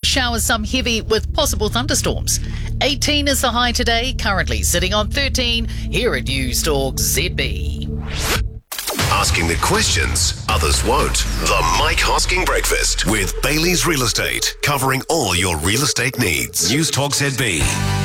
showers, some heavy with possible thunderstorms. 18 is the high today, currently sitting on 13 here at News Talk ZB. Asking the questions others won't. The Mike Hosking Breakfast with Bailey's Real Estate, covering all your real estate needs. News Talk ZB.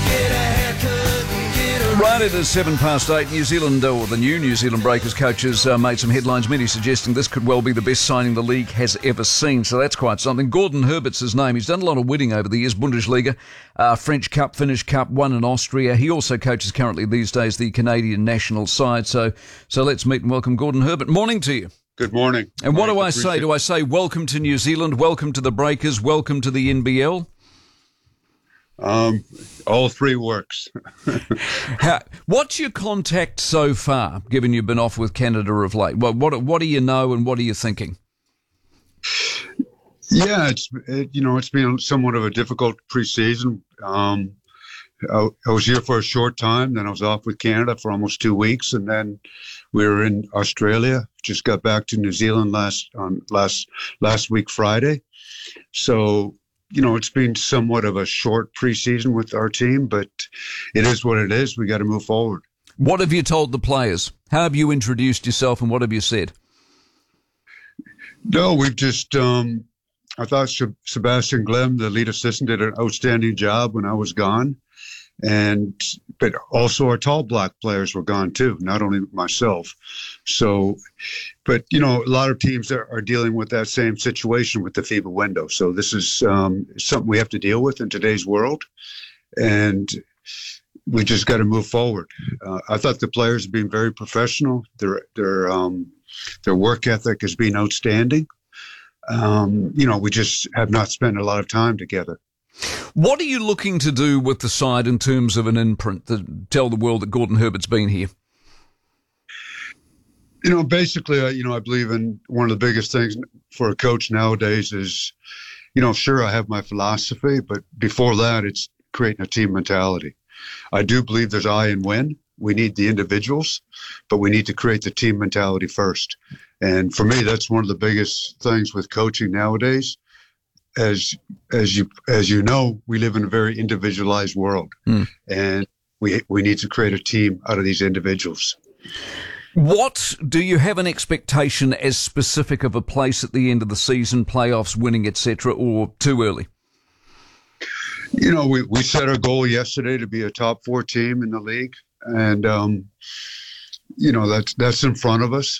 Right, it is 8:07. New Zealand, or the new New Zealand Breakers coaches made some headlines, many suggesting this could well be the best signing the league has ever seen. So that's quite something. Gordon Herbert's his name. He's done a lot of winning over the years. Bundesliga, French Cup, Finnish Cup, won in Austria. He also coaches currently these days the Canadian national side. So let's meet and welcome Gordon Herbert. Morning to you. Good morning. And what do I say? Do I say welcome to New Zealand, welcome to the Breakers, welcome to the NBL? All three works. What's your contact so far, given you've been off with Canada of late? What do you know and what are you thinking? Yeah, it's been somewhat of a difficult preseason. I was here for a short time, then I was off with Canada for almost 2 weeks, and then we were in Australia. Just got back to New Zealand last week Friday. So, it's been somewhat of a short preseason with our team, but it is what it is. We got to move forward. What have you told the players? How have you introduced yourself, and what have you said? No, we've just, I thought Sebastian Glem, the lead assistant, did an outstanding job when I was gone. But also our tall black players were gone too, not only myself. So, but a lot of teams are dealing with that same situation with the FIBA window. So this is something we have to deal with in today's world, and we just got to move forward. I thought the players have been very professional. Their work ethic has been outstanding. We just have not spent a lot of time together. What are you looking to do with the side in terms of an imprint to tell the world that Gordon Herbert's been here? Basically, I believe in one of the biggest things for a coach nowadays is, sure, I have my philosophy, but before that, it's creating a team mentality. I do believe there's I and win. We need the individuals, but we need to create the team mentality first. And for me, that's one of the biggest things with coaching nowadays. As you know, we live in a very individualized world, and we need to create a team out of these individuals. What do you have an expectation as specific of a place at the end of the season, playoffs, winning, etc., or too early? We set our goal yesterday to be a top 4 team in the league, and that's in front of us.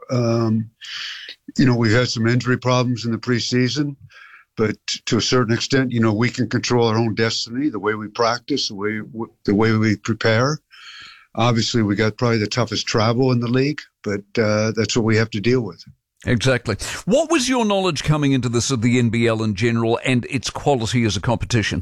We've had some injury problems in the preseason. But to a certain extent, we can control our own destiny, the way we practice, the way we prepare. Obviously, we got probably the toughest travel in the league, but that's what we have to deal with. Exactly. What was your knowledge coming into this of the NBL in general and its quality as a competition?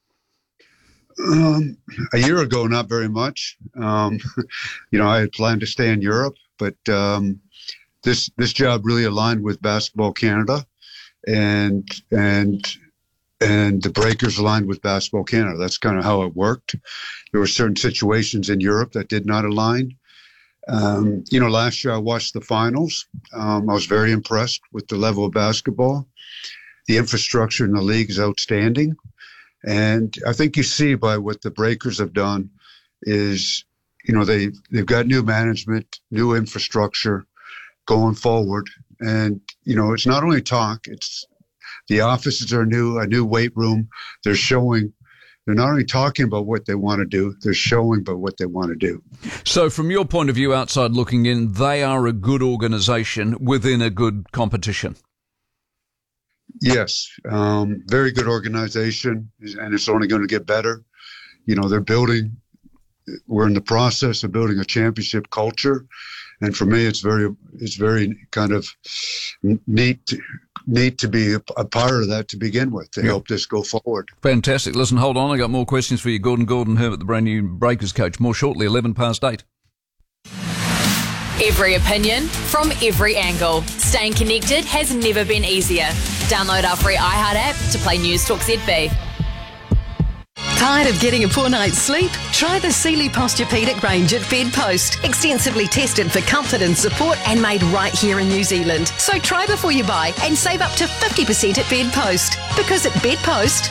A year ago, not very much. I had planned to stay in Europe, but this job really aligned with Basketball Canada. And the Breakers aligned with Basketball Canada. That's kind of how it worked. There were certain situations in Europe that did not align. Last year I watched the finals. I was very impressed with the level of basketball. The infrastructure in the league is outstanding. And I think you see by what the Breakers have done is, they've got new management, new infrastructure going forward. And, it's not only talk, it's the offices are new, a new weight room. They're not only talking about what they want to do, they're showing about what they want to do. So from your point of view, outside looking in, they are a good organization within a good competition. Yes, very good organization, and it's only going to get better. We're in the process of building a championship culture. And for me, it's very kind of neat to be a part of that to begin with, to help this go forward. Fantastic. Listen, hold on. I got more questions for you, Gordon Herbert, the brand new Breakers coach. More shortly, 8:11. Every opinion from every angle. Staying connected has never been easier. Download our free iHeart app to play News Talk ZB. Tired of getting a poor night's sleep? Try the Sealy Posturepedic range at Bedpost. Extensively tested for comfort and support and made right here in New Zealand. So try before you buy and save up to 50% at Bedpost. Because at Bedpost,